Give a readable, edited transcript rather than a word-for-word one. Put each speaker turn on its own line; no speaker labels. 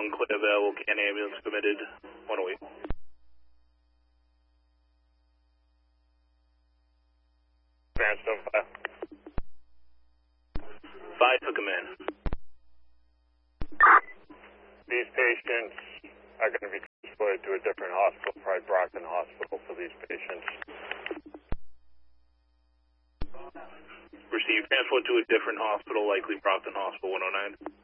clear available, can ambulance permitted, 108.
Sandstone 5.
5 for command.
These patients are going to be transported to a different hospital, probably Brockton Hospital for these patients.
Receive transport to a different hospital, likely Brockton Hospital 109.